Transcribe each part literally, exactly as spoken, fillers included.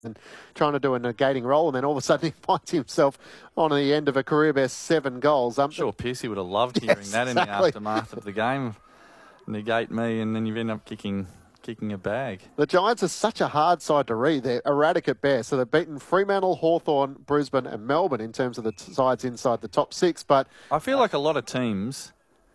and trying to do a negating role, and then all of a sudden he finds himself on the end of a career best seven goals. I'm sure Piercy would have loved hearing yes, that in exactly. the aftermath of the game. Negate me, and then you end up kicking kicking a bag. The Giants are such a hard side to read. They're erratic at best. So they've beaten Fremantle, Hawthorn, Brisbane and Melbourne in terms of the t- sides inside the top six. But I feel like a lot of teams,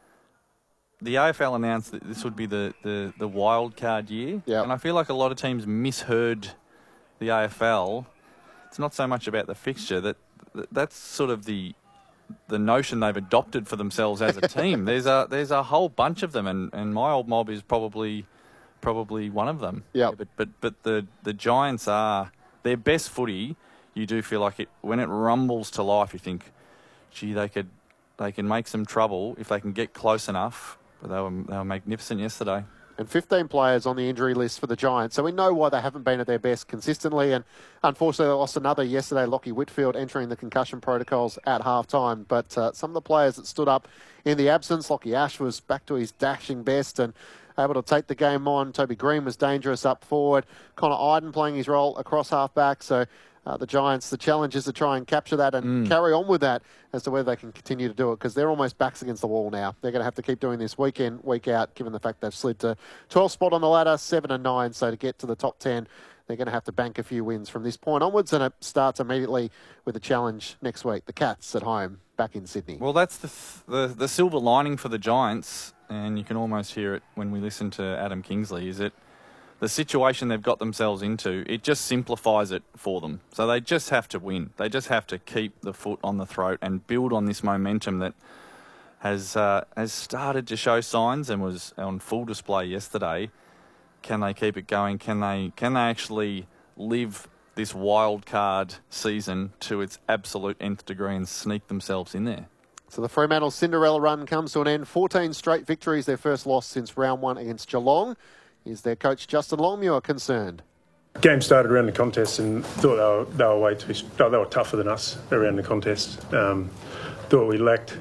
the A F L announced that this would be the, the, the wild card year. Yep. And I feel like a lot of teams misheard the A F L. It's not so much about the fixture. that That's sort of the the notion they've adopted for themselves as a team. there's a there's a whole bunch of them, and, and my old mob is probably probably one of them. Yep. Yeah. But but but the the Giants are their best footy. You do feel like it when it rumbles to life. You think, gee, they could they can make some trouble if they can get close enough. But they were they were magnificent yesterday. And fifteen players on the injury list for the Giants. So we know why they haven't been at their best consistently. And unfortunately, they lost another yesterday, Lockie Whitfield, entering the concussion protocols at half-time. But uh, some of the players that stood up in the absence, Lockie Ash was back to his dashing best and able to take the game on. Toby Green was dangerous up forward. Connor Iden playing his role across half-back. So uh, the Giants, the challenge is to try and capture that and mm. carry on with that as to whether they can continue to do it, because they're almost backs against the wall now. They're going to have to keep doing this week in, week out, given the fact they've slid to twelfth spot on the ladder, seven and nine. So to get to the top ten, they're going to have to bank a few wins from this point onwards, and it starts immediately with a challenge next week. The Cats at home, back in Sydney. Well, that's the, the, the silver lining for the Giants, and you can almost hear it when we listen to Adam Kingsley, is that the situation they've got themselves into, it just simplifies it for them. So they just have to win. They just have to keep the foot on the throat and build on this momentum that has uh, has started to show signs and was on full display yesterday. Can they keep it going? Can they can they actually live this wild card season to its absolute nth degree and sneak themselves in there? So the Fremantle Cinderella run comes to an end. fourteen straight victories, their first loss since round one against Geelong. Is their coach Justin Longmuir concerned? Game started around the contest and thought they were, they were way too, they were tougher than us around the contest. Um, thought we lacked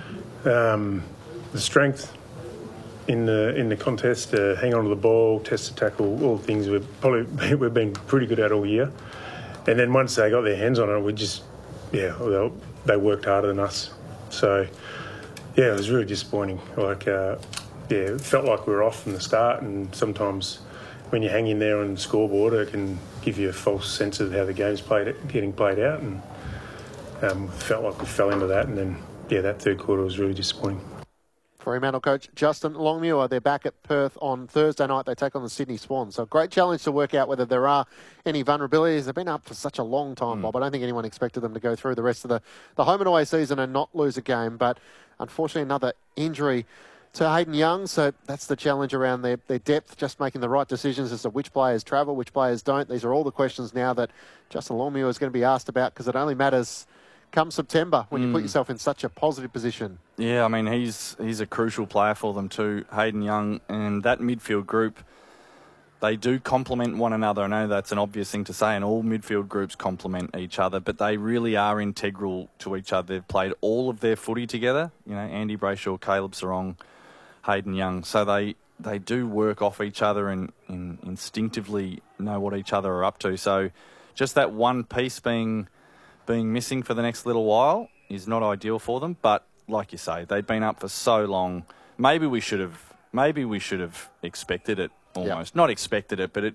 um, the strength in the in the contest to hang on to the ball, test the tackle, all the things we've probably we've been pretty good at all year. And then once they got their hands on it, we just yeah they, they worked harder than us. So yeah, it was really disappointing. Like. Uh, Yeah, it felt like we were off from the start, and sometimes when you hang in there on the scoreboard, it can give you a false sense of how the game's played, getting played out, and um, felt like we fell into that, and then, yeah, that third quarter was really disappointing. Fremantle coach Justin Longmuir, they're back at Perth on Thursday night. They take on the Sydney Swans. So a great challenge to work out whether there are any vulnerabilities. They've been up for such a long time, mm. Bob. I don't think anyone expected them to go through the rest of the, the home and away season and not lose a game, but unfortunately another injury to Hayden Young, so that's the challenge around their, their depth, just making the right decisions as to which players travel, which players don't. These are all the questions now that Justin Longmuir is going to be asked about, because it only matters come September when mm. you put yourself in such a positive position. Yeah, I mean, he's he's a crucial player for them too, Hayden Young, and that midfield group, they do complement one another. I know that's an obvious thing to say, and all midfield groups complement each other, but they really are integral to each other. They've played all of their footy together, you know, Andy Brayshaw, Caleb Sarong, Hayden Young. So they, they do work off each other and, and instinctively know what each other are up to. So just that one piece being being missing for the next little while is not ideal for them. But like you say, they've been up for so long. Maybe we should have maybe we should have expected it almost. Yep. Not expected it, but it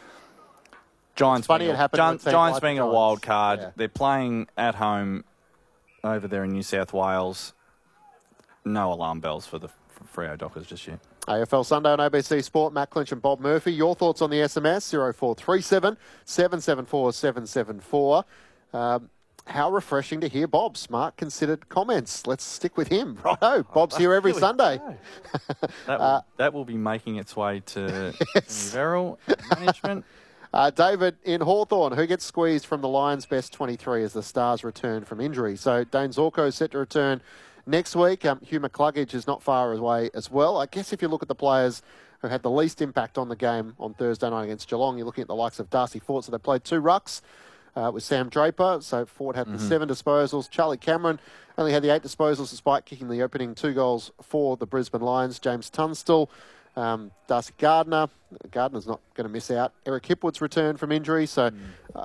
Giants funny being, it happened Giants, Giants being Giants. a wild card. Yeah. They're playing at home over there in New South Wales. No alarm bells for the Freo Dockers just yet. A F L Sunday on A B C Sport. Matt Clinch and Bob Murphy. Your thoughts on the S M S, zero four three seven, seven seven four, seven seven four. Um, how refreshing to hear Bob's smart, considered comments. Let's stick with him. Righto, Bob's oh, here every Sunday. that, will, uh, that will be making its way to yes. Verrill management. Uh, David in Hawthorn, who gets squeezed from the Lions' best twenty-three as the Stars return from injury. So Dane Zorko is set to return next week. Um, Hugh McCluggage is not far away as well. I guess if you look at the players who had the least impact on the game on Thursday night against Geelong, you're looking at the likes of Darcy Fort. So they played two rucks uh, with Sam Draper. So Fort had mm-hmm. the seven disposals. Charlie Cameron only had the eight disposals despite kicking the opening two goals for the Brisbane Lions. James Tunstall Um, Darcy Gardner. Gardner's not going to miss out. Eric Hipwood's returned from injury, so